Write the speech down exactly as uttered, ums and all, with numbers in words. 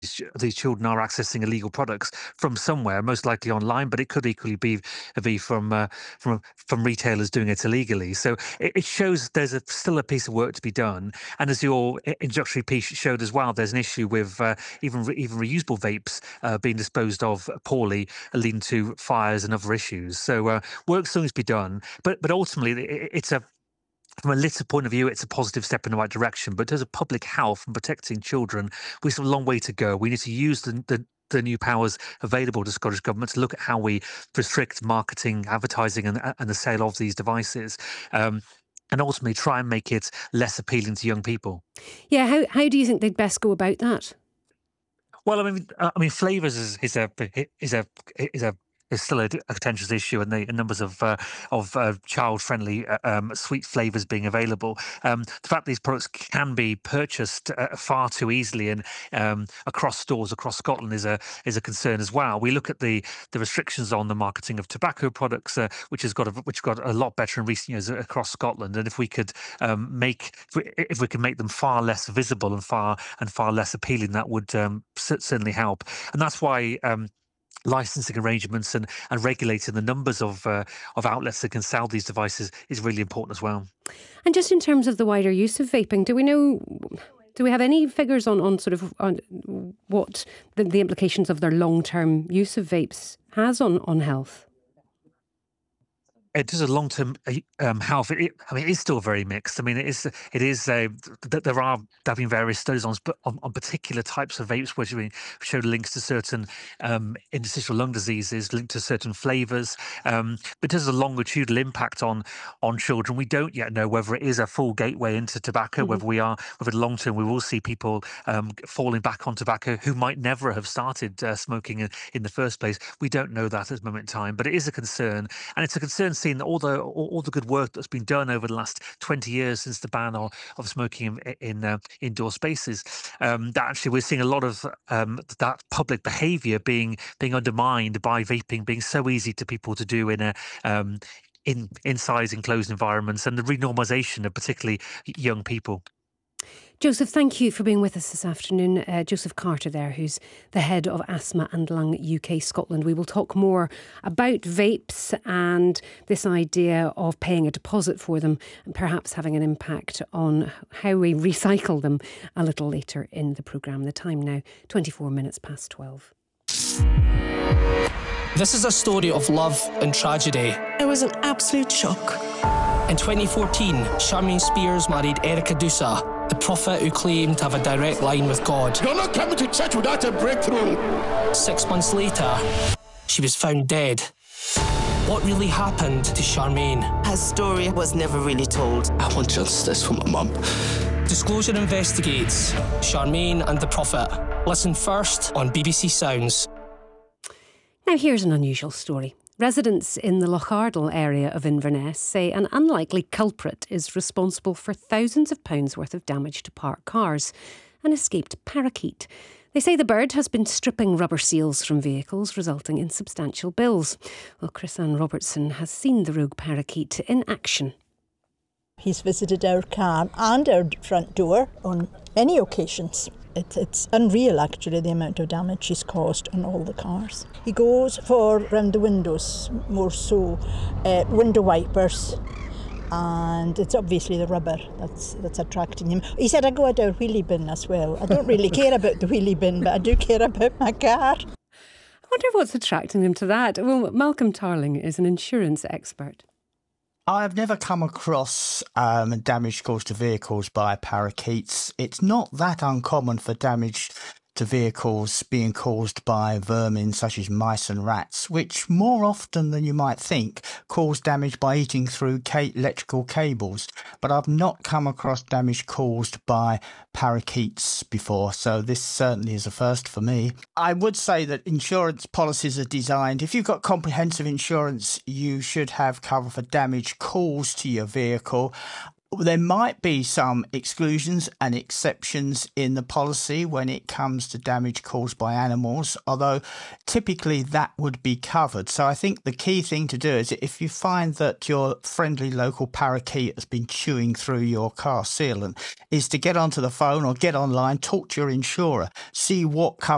these children are accessing illegal products from somewhere, most likely online, but it could equally be be from uh, from from retailers doing it illegally. So it, it shows there's a, still a piece of work to be done. And as your introductory piece showed as well, there's an issue with uh, even re- even reusable vapes uh, being disposed of poorly, leading to fires and other issues. So uh, work still needs to be done, but but ultimately it, it's a from a litter point of view, it's a positive step in the right direction. But in terms of public health and protecting children, we still have a long way to go. We need to use the, the the new powers available to Scottish Government to look at how we restrict marketing, advertising, and, and the sale of these devices. Um, and ultimately try and make it less appealing to young people. Yeah, how how do you think they'd best go about that? Well, I mean, uh, I mean, flavors is, is a is a is a is still a, a contentious issue, and the numbers of uh, of uh, child-friendly uh, um, sweet flavors being available. Um, the fact these products can be purchased uh, far too easily and um, across stores across Scotland is a is a concern as well. We look at the the restrictions on the marketing of tobacco products, uh, which has got a, which got a lot better in recent years across Scotland. And if we could um, make if we, if we can make them far less visible and far and far less appealing, that would um, certainly help. And that's why. Um, licensing arrangements and, and regulating the numbers of uh, of outlets that can sell these devices is really important as well. And just in terms of the wider use of vaping, do we know, do we have any figures on, on sort of on what the, the implications of their long-term use of vapes has on, on health? It does a long-term um, health. It, I mean, it is still very mixed. I mean, it is. It is. Uh, th- there are there have been various studies on, on on particular types of vapes, which have showed links to certain um, interstitial lung diseases, linked to certain flavors. Um, but there's a longitudinal impact on on children. We don't yet know whether it is a full gateway into tobacco. Mm-hmm. Whether we are, whether long term we will see people um, falling back on tobacco who might never have started uh, smoking in, in the first place. We don't know that at this moment in time, but it is a concern, and it's a concern. Seen all the all, all the good work that's been done over the last twenty years since the ban of, of smoking in, in uh, indoor spaces, um, that actually we're seeing a lot of um, that public behaviour being being undermined by vaping being so easy to people to do in a um, in inside enclosed environments, and the renormalisation of particularly young people. Joseph, thank you for being with us this afternoon. Uh, Joseph Carter there, who's the head of Asthma and Lung U K Scotland. We will talk more about vapes and this idea of paying a deposit for them and perhaps having an impact on how we recycle them a little later in the programme. The time now, twenty-four minutes past twelve. This is a story of love and tragedy. It was an absolute shock. In twenty fourteen, Charmaine Spears married Erica Dusa, the prophet who claimed to have a direct line with God. You're not coming to church without a breakthrough. Six months later, she was found dead. What really happened to Charmaine? Her story was never really told. I want justice for my mum. Disclosure investigates Charmaine and the prophet. Listen first on B B C Sounds. Now here's an unusual story. Residents in the Lochardle area of Inverness say an unlikely culprit is responsible for thousands of pounds worth of damage to parked cars, an escaped parakeet. They say the bird has been stripping rubber seals from vehicles, resulting in substantial bills. Well, Chris Ann Robertson has seen the rogue parakeet in action. He's visited our car and our front door on many occasions. It, it's unreal, actually, the amount of damage he's caused on all the cars. He goes for round the windows, more so uh, window wipers, and it's obviously the rubber that's that's attracting him. He said, I go at our wheelie bin as well. I don't really care about the wheelie bin, but I do care about my car. I wonder what's attracting him to that. Well, Malcolm Tarling is an insurance expert. I've never come across um, damage caused to vehicles by parakeets. It's not that uncommon for damage to vehicles being caused by vermin such as mice and rats, which more often than you might think cause damage by eating through ca- electrical cables. But I've not come across damage caused by parakeets before, so this certainly is a first for me. I would say that insurance policies are designed, if you've got comprehensive insurance, you should have cover for damage caused to your vehicle. There might be some exclusions and exceptions in the policy when it comes to damage caused by animals, although typically that would be covered. So I think the key thing to do is if you find that your friendly local parakeet has been chewing through your car sealant, is to get onto the phone or get online, talk to your insurer, see what cover